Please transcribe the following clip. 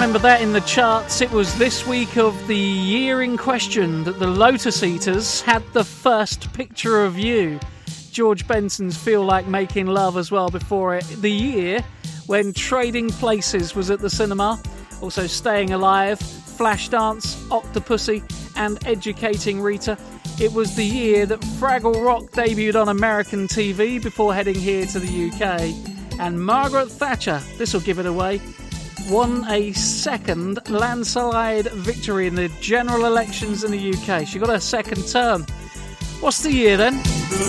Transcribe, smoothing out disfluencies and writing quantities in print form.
remember that in the charts. It was this week of the year in question that the Lotus Eaters had the first picture of you. George Benson's Feel Like Making Love as well before it. The year when Trading Places was at the cinema. Also Staying Alive, Flashdance, Octopussy and Educating Rita. It was the year that Fraggle Rock debuted on American TV before heading here to the UK. And Margaret Thatcher, this will give it away, won a second landslide victory in the general elections in the UK. She got her second term. What's the year then?